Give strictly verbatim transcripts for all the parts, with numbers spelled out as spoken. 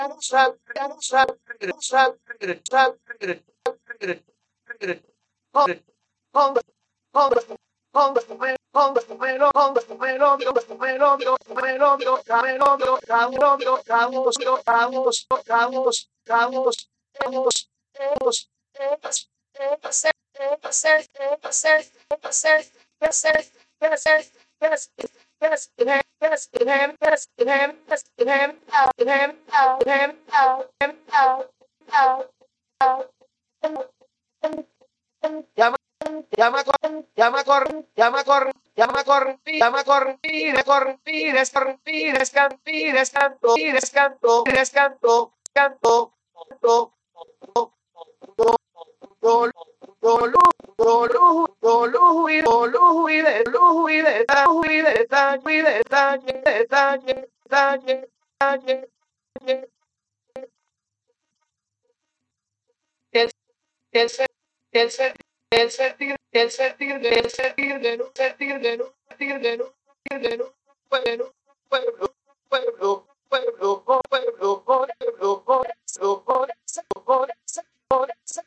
Llama, llama, cor- llama, cor- llama, cor- llama, corrupir, llama, corrupir, corrupir, es corrupir, es cantir, es canto, es canto, es canto, canto, canto, dolu, dolu, dolu, dolu, y dolu, y de, dolu, y de, dolu, y de, daño, y de, daño, de, daño, daño, daño, daño. El, el, ser, el, ser, el sentir, el sentir, de, el sentir de, nu- sentir de, nu- sentir de, nu- sentir de, nu- pueblo, pueblo, pueblo, pueblo, pueblo, pueblo, pueblo, pueblo, pueblo, pueblo,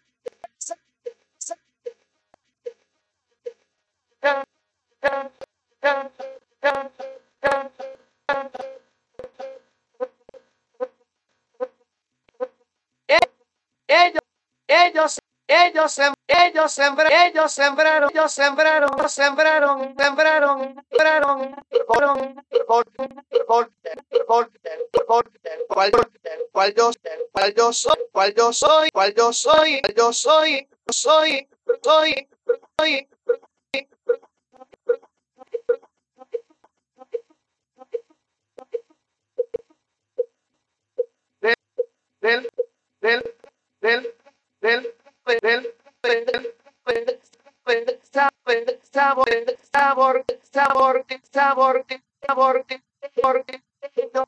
ellos, ellos, ellos, sem- ellos sembraron, ellos sembraron, ellos sembraron, ellos sembraron, sembraron, sembraron, sembraron, por, por, por, por, cual, cual yo, cual yo soy, cual yo soy, cual yo soy, cual yo soy, soy, soy, soy, del, del, del, del, del, del, del, sabor, sabor, sabor, sabor, sabor, sabor, sabor,